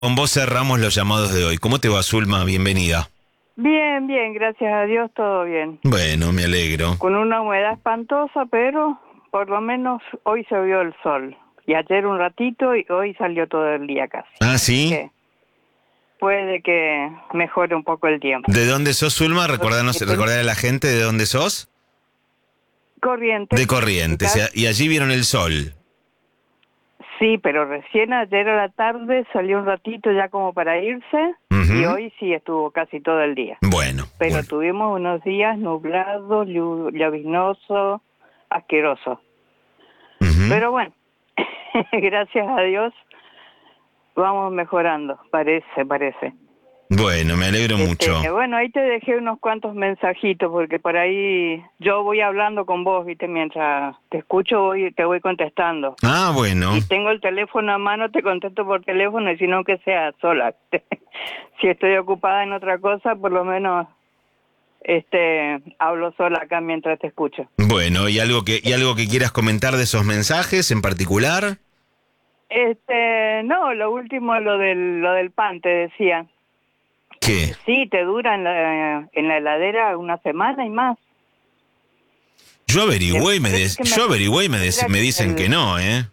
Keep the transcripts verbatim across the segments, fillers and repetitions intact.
Con vos cerramos los llamados de hoy. ¿Cómo te va, Zulma? Bienvenida. Bien, bien, gracias a Dios, todo bien. Bueno, me alegro. Con una humedad espantosa, pero por lo menos hoy se vio el sol. Y ayer un ratito y hoy salió todo el día casi. Ah, ¿sí? Que puede que mejore un poco el tiempo. ¿De dónde sos, Zulma? Recordanos, Depende- recordar a la gente de dónde sos. Corrientes. De Corrientes. Y allí vieron el sol. Sí, pero recién ayer a la tarde salió un ratito ya como para irse. Ujú. Y hoy sí estuvo casi todo el día. Bueno. Pero bueno. tuvimos unos días nublados, llu- lloviznosos, asquerosos. Ujú. Pero bueno, gracias a Dios vamos mejorando, parece, parece. Bueno, me alegro Este, mucho. bueno, ahí te dejé unos cuantos mensajitos, porque por ahí yo voy hablando con vos, viste, mientras te escucho voy, te voy contestando. Ah, bueno. Si tengo el teléfono a mano, te contesto por teléfono, y si no, que sea sola. Si estoy ocupada en otra cosa, por lo menos este hablo sola acá mientras te escucho. Bueno, ¿y algo que y algo que quieras comentar de esos mensajes en particular? Este, no, lo último, lo del, lo del pan, te decía. ¿Qué? Sí, te dura en la, en la heladera una semana y más. Yo averigüé y me, Me des- parece que me- yo averigüé y me, des- me dicen el- que no, ¿eh?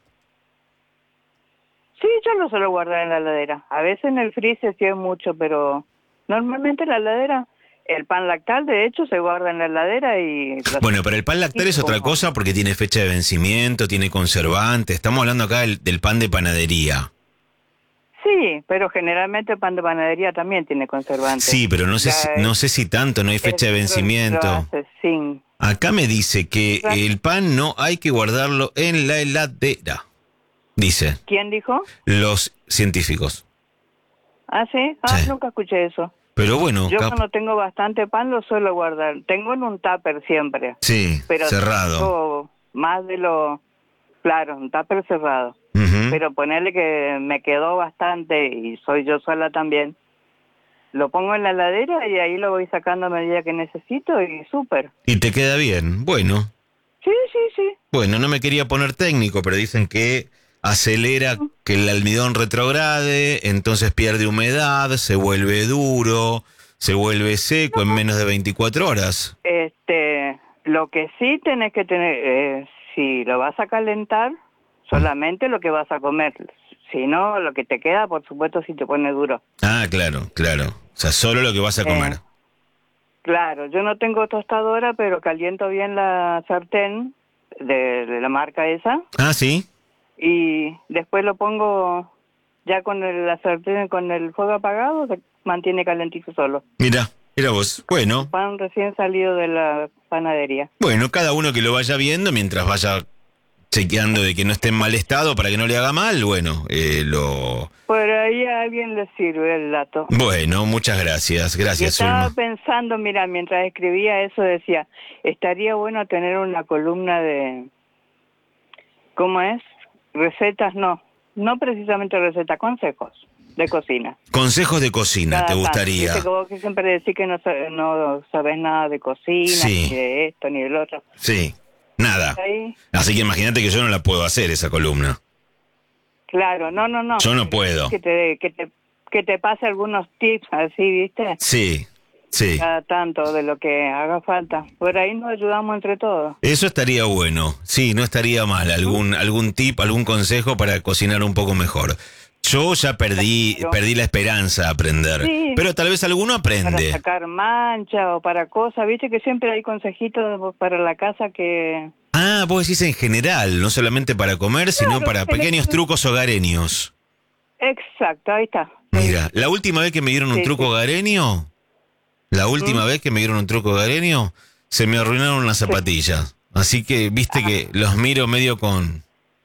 Sí, yo lo suelo guardar en la heladera. A veces en el freezer sí es mucho, pero normalmente en la heladera, el pan lactal de hecho se guarda en la heladera y... lo- Bueno, pero el pan lactal es otra como- cosa porque tiene fecha de vencimiento, tiene conservante. Estamos hablando acá del, del pan de panadería. Sí, pero generalmente el pan de panadería también tiene conservantes. Sí, pero no sé, si, Ya, no sé si tanto, no hay fecha de el- lo vencimiento. hace sin... Acá me dice que Claro. el pan no hay que guardarlo en la heladera, dice ¿Quién dijo? los científicos. ¿Ah, sí? Ah, Sí. nunca escuché eso. Pero bueno, Yo cap- cuando tengo bastante pan lo suelo guardar. Tengo en un tupper siempre. sí, Pero cerrado. tengo más de lo... Claro, un tupper cerrado. Ujú. Pero ponerle que me quedó bastante y soy yo sola también. Lo pongo en la heladera y ahí lo voy sacando a medida que necesito y súper. Y te queda bien. Bueno, Sí, sí, sí. bueno, no me quería poner técnico, pero dicen que acelera que el almidón retrograde, entonces pierde humedad, se vuelve duro, se vuelve seco en menos de veinticuatro horas. Este, lo que sí tenés que tener, eh, si lo vas a calentar, solamente lo que vas a comer. Si no, lo que te queda, por supuesto, si te pone duro. Ah, claro, claro. O sea, solo lo que vas a comer. Eh, Claro, yo no tengo tostadora, pero caliento bien la sartén de, de la marca esa Ah, sí. y después lo pongo ya con el- la sartén con el fuego apagado, se mantiene calentito solo. Mira, mira vos. Bueno, Pan recién salido de la panadería. bueno, cada uno que lo vaya viendo mientras vaya chequeando de que no esté en mal estado para que no le haga mal, bueno, eh, lo... Por ahí a alguien le sirve el dato. Bueno, muchas gracias, Y gracias, estaba Zulma. pensando, mira, mientras escribía eso decía, estaría bueno tener una columna de, ¿cómo es? Recetas, no, no precisamente recetas, consejos de cocina. Consejos de cocina, Cada ¿te tanto. gustaría? Viste que vos que siempre decís que no, sa- no sabes nada de cocina, Sí. ni de esto, ni del otro. Sí, nada. Ahí, Así que imagínate que yo no la puedo hacer, esa columna. claro, no, no, no. Yo no puedo. Que te, que te, que te pase algunos tips así, ¿viste? Sí, sí. Cada tanto de lo que haga falta. Por ahí nos ayudamos entre todos. Eso estaría bueno. Sí, no estaría mal. Algún, algún tip, algún consejo para cocinar un poco mejor. Yo ya perdí, Claro. perdí la esperanza de aprender. Sí. Pero tal vez alguno Para aprende. sacar mancha o para cosas, viste que siempre hay consejitos para la casa que... Ah, vos decís en general, no solamente para comer, sino Claro, para tenés pequeños que- trucos hogareños. Exacto, ahí está. Mira, la última vez que me dieron un Sí, truco sí. hogareño, la última ¿Mm? vez que me dieron un truco hogareño, se me arruinaron las zapatillas. Así que, viste que los miro medio con...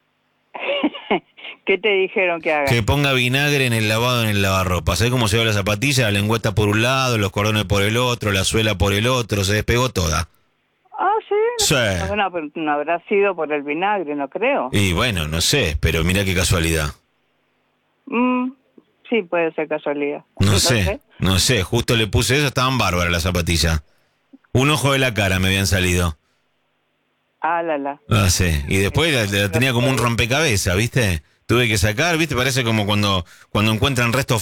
¿Qué te dijeron que hagas? Que ponga vinagre en el lavado en el lavarropa. ¿Sabés cómo se ve la zapatilla? La lengüeta por un lado, los cordones por el otro, la suela por el otro, se despegó toda. Ah, sí. Sí. No, no, pero no habrá sido por el vinagre, no creo. Y bueno, no sé, pero mira qué casualidad. Mm, sí, puede ser casualidad. No sé, no sé, justo le puse eso, estaban bárbaras las zapatillas. Un ojo de la cara me habían salido. Ah, la, la. Ah, sí. Y después la, la tenía como un rompecabezas, ¿viste? tuve que sacar, ¿viste? Parece como cuando, cuando encuentran restos